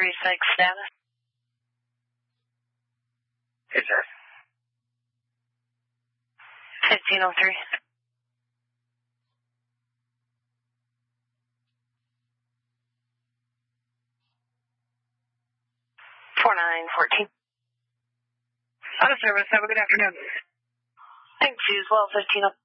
status. Yes, sir. 1503. 4914. Out of service. Have a good afternoon. Thanks, you as well, 1503.